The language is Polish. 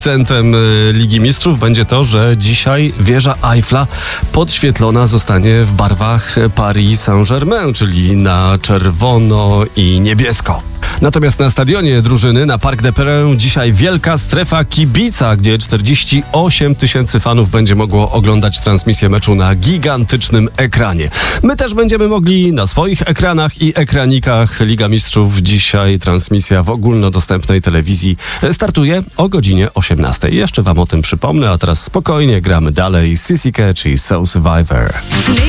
Akcentem Ligi Mistrzów będzie to, że dzisiaj wieża Eiffla podświetlona zostanie w barwach Paris Saint-Germain, czyli na czerwono i niebiesko. Natomiast na stadionie drużyny na Parc des Périns dzisiaj wielka strefa kibica, gdzie 48 000 fanów będzie mogło oglądać transmisję meczu na gigantycznym ekranie. My też będziemy mogli na swoich ekranach i ekranikach. Liga Mistrzów dzisiaj transmisja w ogólnodostępnej telewizji startuje o godzinie 18. Jeszcze wam o tym przypomnę, a teraz spokojnie gramy dalej. Sissy Catch i Soul Survivor.